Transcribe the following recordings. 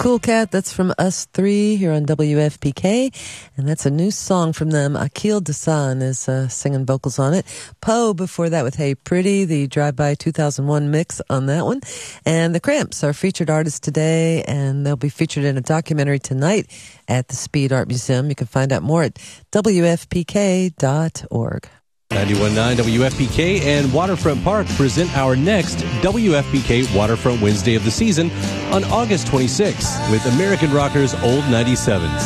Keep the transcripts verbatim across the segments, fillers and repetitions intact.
Cool Cat, that's from Us Three here on W F P K, and that's a new song from them. Akil Dasan is uh, singing vocals on it. Poe before that with Hey Pretty, the Drive-By two thousand one mix on that one. And the Cramps are featured artists today, and they'll be featured in a documentary tonight at the Speed Art Museum. You can find out more at W F P K dot org. ninety-one point nine W F P K and Waterfront Park present our next W F P K Waterfront Wednesday of the season on August twenty-sixth with American rockers Old ninety-sevens.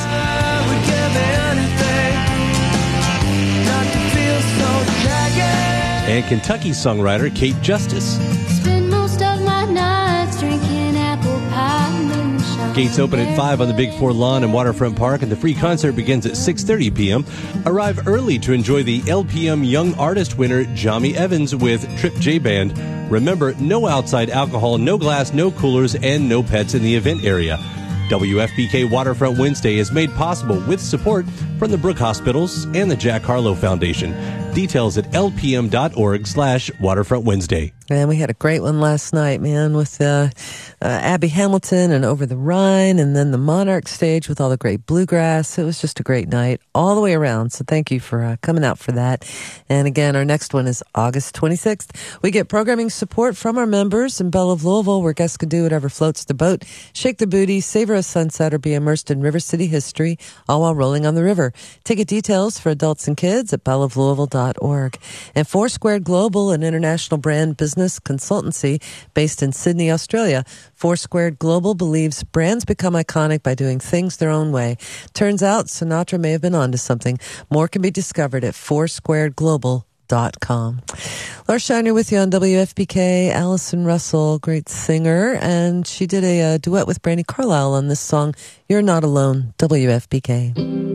And Kentucky songwriter Kate Justice. Spend most of my nights drinking apple pie moonshine. Gates open at five on the Big Four lawn in Waterfront Park, and the free concert begins at six thirty p.m. Arrive early to enjoy the L P M Young Artist winner, Johnny Evans, with Trip J Band. Remember, no outside alcohol, no glass, no coolers, and no pets in the event area. W F P K Waterfront Wednesday is made possible with support from the Brook Hospitals and the Jack Harlow Foundation. Details at lpm.org slash Waterfront Wednesday. And we had a great one last night, man, with uh, uh, Abby Hamilton and Over the Rhine, and then the Monarch stage with all the great bluegrass. It was just a great night all the way around. So thank you for uh, coming out for that. And again, our next one is August twenty-sixth. We get programming support from our members in Belle of Louisville, where guests can do whatever floats the boat, shake the booty, savor a sunset, or be immersed in River City history, all while rolling on the river. Ticket details for adults and kids at belle of louisville dot org. And Foursquared Global, an international brand business consultancy based in Sydney, Australia. Foursquared Global believes brands become iconic by doing things their own way. Turns out Sinatra may have been onto something. More can be discovered at foursquared global dot com. Laura Shiner with you on W F P K. Allison Russell, great singer, and she did a, a duet with Brandi Carlile on this song, You're Not Alone, W F P K.